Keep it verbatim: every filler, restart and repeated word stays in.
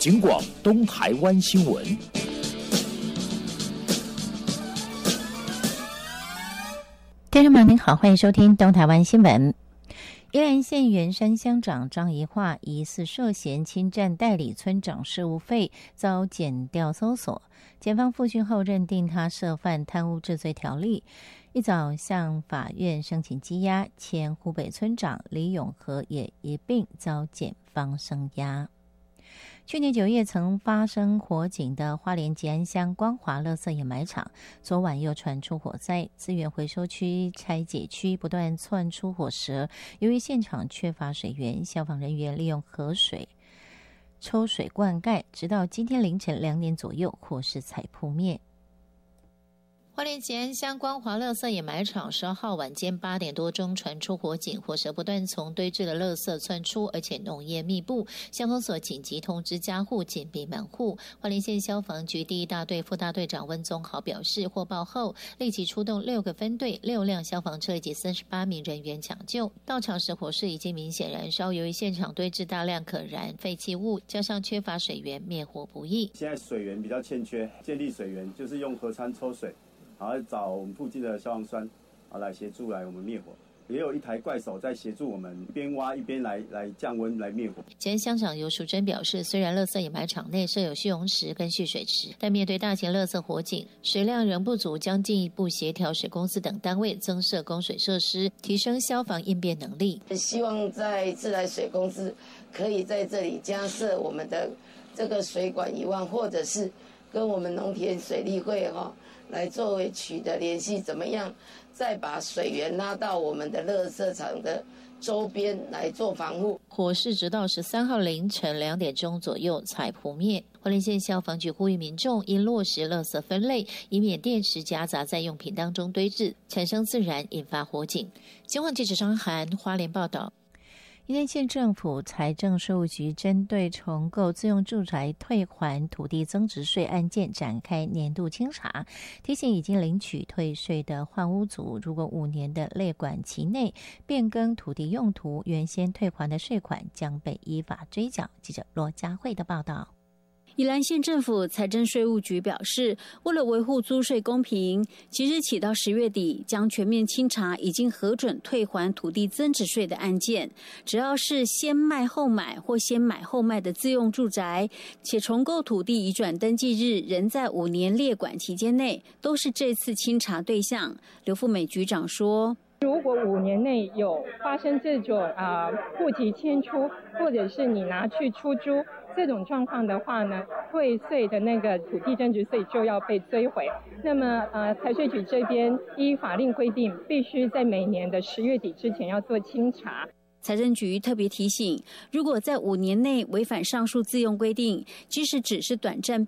警广东台湾新闻。 听众朋友您好，欢迎收听东台湾新闻。宜兰县员山乡长张宜桦疑似涉嫌侵占代理村长事务费，遭检调搜索。检方复讯后认定他涉犯贪污治罪条例，一早向法院申请羁押。前湖北村长李永和也一并遭检方声押。去年九月曾发生火警的花莲吉安乡光华垃圾掩埋场，昨晚又传出火灾，资源回收区拆解区不断窜出火舌。由于现场缺乏水源，消防人员利用河水抽水灌溉，直到今天凌晨两点左右，火势才扑灭。花莲吉安乡光华垃圾掩埋场十二号晚间八点多钟传出火警，火舌不断从堆置的垃圾窜出，而且浓烟密布。消防所紧急通知家户紧闭门户。花莲县消防局第一大队副大队长温宗豪表示，获报后立即出动六个分队、六辆消防车以及三十八名人员抢救。到场时火势已经明显燃烧，由于现场堆置大量可燃废弃物，加上缺乏水源，灭火不易。 现在水源比较欠缺，建立水源就是用河川抽水。然后找我们附近的消防栓啊来协助来我们灭火，也有一台怪手在协助我们边挖一边来来降温来灭火。前乡长尤淑珍表示，虽然垃圾掩埋场内设有蓄洪池跟蓄水池，但面对大型垃圾火警，水量仍不足，将进一步协调水公司等单位增设供水设施，提升消防应变能力。 希望在自来水公司可以在这里加设我们的这个水管以外，或者是跟我们农田水利会哈、哦。来作为取得联系，怎么样再把水源拉到我们的垃圾场的周边来做防护。 火势直到十三号凌晨两点钟左右才扑灭。花莲县消防局呼吁民众应落实垃圾分类，以免电池夹杂在用品当中堆置，产生自燃，引发火警。新闻记者张涵花莲报道。宜兰县政府财政税务局针对重购自用住宅退还土地增值税案件展开年度清查，提醒已经领取退税的换屋族，如果五年的列管期内变更土地用途，原先退还的税款将被依法追缴。记者罗佳慧的报道。 宜兰县政府财政税务局表示，为了维护租税公平，即日起到十月底将全面清查已经核准退还土地增值税的案件。只要是先卖后买或先买后卖的自用住宅，且重购土地移转登记日仍在五年列管期间内，都是这次清查对象。刘富美局长说， 如果五年内有发生这种啊户籍迁出，或者是你拿去出租这种状况的话呢，退税的那个土地增值税就要被追回。那么呃，财税局这边依法令规定，必须在每年的十月底之前要做清查。 财政局特别提醒，如果在五年内违反上述自用规定，即使只是短暂